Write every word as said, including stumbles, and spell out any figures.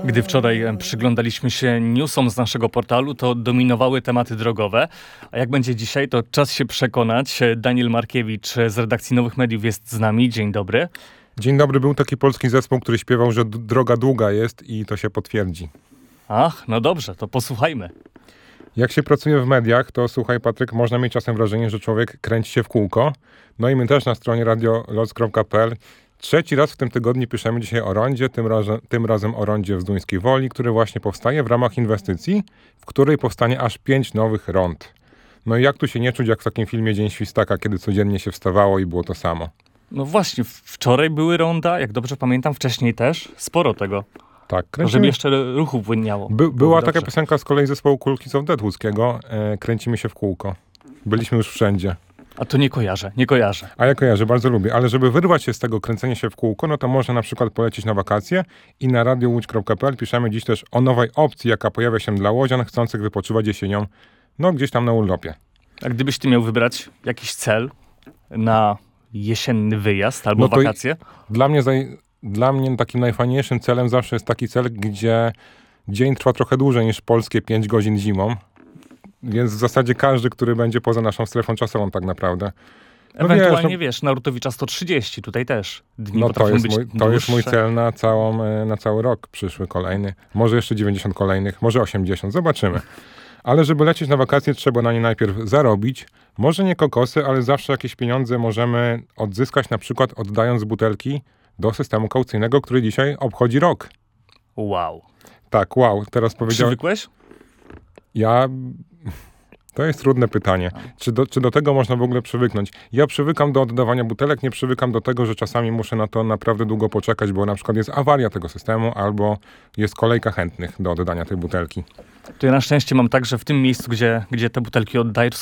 Gdy wczoraj em, przyglądaliśmy się newsom z naszego portalu, to dominowały tematy drogowe. A jak będzie dzisiaj, to czas się przekonać. Daniel Markiewicz z redakcji Nowych Mediów jest z nami. Dzień dobry. Dzień dobry. Był taki polski zespół, który śpiewał, że d- droga długa jest i to się potwierdzi. Ach, no dobrze, to posłuchajmy. Jak się pracuje w mediach, to słuchaj Patryk, można mieć czasem wrażenie, że człowiek kręci się w kółko. No i my też na stronie radio loc kropka p l trzeci raz w tym tygodniu piszemy dzisiaj o rondzie, tym, raże, tym razem o rondzie w Zduńskiej Woli, który właśnie powstaje w ramach inwestycji, w której powstanie aż pięć nowych rond. No i jak tu się nie czuć, jak w takim filmie Dzień Świstaka, kiedy codziennie się wstawało i było to samo. No właśnie, wczoraj były ronda, jak dobrze pamiętam, wcześniej też. Sporo tego. Tak, To kręcimy... żeby jeszcze ruchu płynniało. By, była Dobrze. taka piosenka z kolei zespołu Cool Kids of Death łódzkiego, e, kręcimy się w kółko. Byliśmy już wszędzie. A to nie kojarzę, nie kojarzę. A ja kojarzę, bardzo lubię, ale żeby wyrwać się z tego kręcenia się w kółko, no to można na przykład polecieć na wakacje i na radio łódź kropka p l piszemy dziś też o nowej opcji, jaka pojawia się dla łodzian chcących wypoczywać jesienią, no gdzieś tam na urlopie. A gdybyś ty miał wybrać jakiś cel na jesienny wyjazd albo No to wakacje? Dla mnie, zaj- dla mnie takim najfajniejszym celem zawsze jest taki cel, gdzie dzień trwa trochę dłużej niż polskie pięć godzin zimą, więc w zasadzie każdy, który będzie poza naszą strefą czasową tak naprawdę. No Ewentualnie wiesz, wiesz, Narutowicza sto trzydzieści, tutaj też dni No to potrafią jest, być mój, to jest mój dłuższe. cel na, całą, e, na cały rok przyszły, kolejny. Może jeszcze dziewięćdziesiąt kolejnych, może osiemdziesiąt, zobaczymy. Ale żeby lecieć na wakacje, trzeba na nie najpierw zarobić. Może nie kokosy, ale zawsze jakieś pieniądze możemy odzyskać, na przykład oddając butelki do systemu kaucyjnego, który dzisiaj obchodzi rok. Wow. Tak, wow, teraz powiedziałem. Przywykłeś? Ja... To jest trudne pytanie. Czy do, czy do tego można w ogóle przywyknąć? Ja przywykam do oddawania butelek, nie przywykam do tego, że czasami muszę na to naprawdę długo poczekać, bo na przykład jest awaria tego systemu albo jest kolejka chętnych do oddania tej butelki. To ja na szczęście mam tak, że w tym miejscu, gdzie, gdzie te butelki oddaję,